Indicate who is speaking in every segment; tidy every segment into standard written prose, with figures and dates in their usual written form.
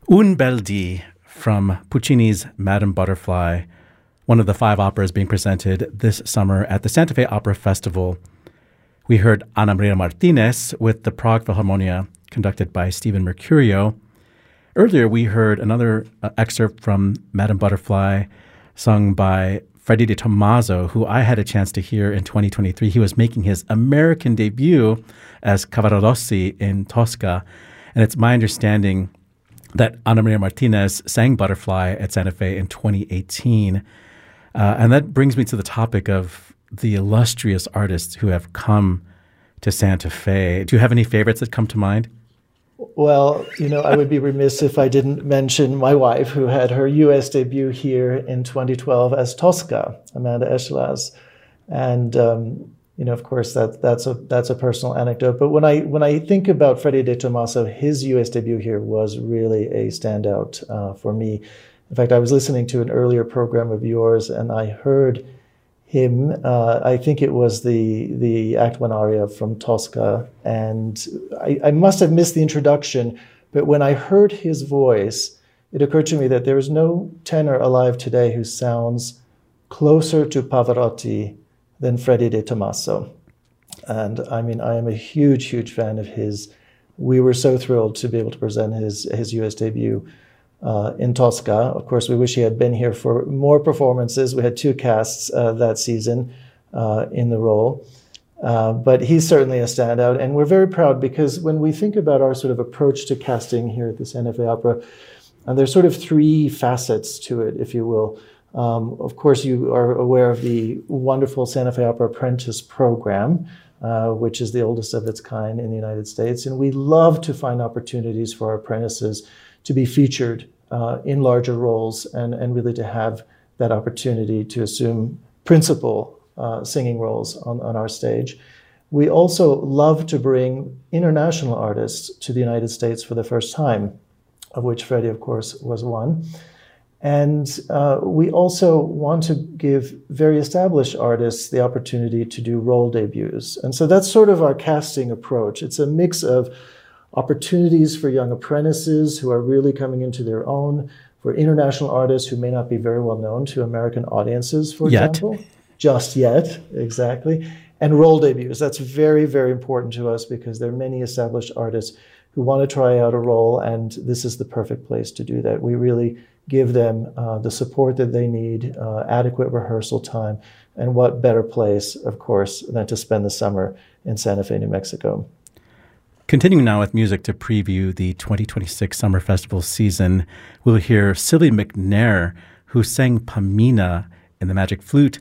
Speaker 1: Un bel dì from Puccini's Madame Butterfly, one of the 5 operas being presented this summer at the Santa Fe Opera Festival. We heard Ana Maria Martinez with the Prague Philharmonia, conducted by Stephen Mercurio. Earlier, we heard another excerpt from Madame Butterfly, sung by Freddie De Tomaso, who I had a chance to hear in 2023. He was making his American debut as Cavaradossi in Tosca. And it's my understanding that Ana Maria Martinez sang Butterfly at Santa Fe in 2018. And that brings me to the topic of the illustrious artists who have come to Santa Fe. Do you have any favorites that come to mind?
Speaker 2: Well, I would be remiss if I didn't mention my wife, who had her U.S. debut here in 2012 as Tosca, Amanda Eschelaz. And, of course, that's a personal anecdote. But when I think about Freddie De Tomaso, his U.S. debut here was really a standout for me. In fact, I was listening to an earlier program of yours, and I heard him, I think it was the Act 1 aria from Tosca, and I must have missed the introduction, but when I heard his voice, it occurred to me that there is no tenor alive today who sounds closer to Pavarotti than Freddie De Tomaso. And I am a huge, huge fan of his. We were so thrilled to be able to present his U.S. debut in Tosca. Of course, we wish he had been here for more performances. We had 2 casts that season in the role. But he's certainly a standout. And we're very proud because when we think about our sort of approach to casting here at the Santa Fe Opera, there's sort of 3 facets to it, if you will. Of course, you are aware of the wonderful Santa Fe Opera Apprentice program, which is the oldest of its kind in the United States. And we love to find opportunities for our apprentices to be featured in larger roles and really to have that opportunity to assume principal singing roles on our stage. We also love to bring international artists to the United States for the first time, of which Freddie, of course, was one. And we also want to give very established artists the opportunity to do role debuts. And so that's sort of our casting approach. It's a mix of opportunities for young apprentices who are really coming into their own, for international artists who may not be very well known to American audiences, for example. Just yet, exactly. And role debuts. That's very, very important to us because there are many established artists who want to try out a role, and this is the perfect place to do that. We really give them the support that they need, adequate rehearsal time, and what better place, of course, than to spend the summer in Santa Fe, New Mexico.
Speaker 1: Continuing now with music to preview the 2026 Summer Festival season, we'll hear Silly McNair, who sang Pamina in the Magic Flute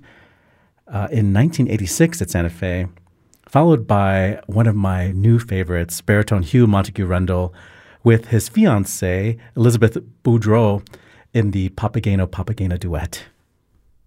Speaker 1: in 1986 at Santa Fe, followed by one of my new favorites, baritone Hugh Montague Rundle, with his fiancée, Elizabeth Boudreau, in the Papageno duet.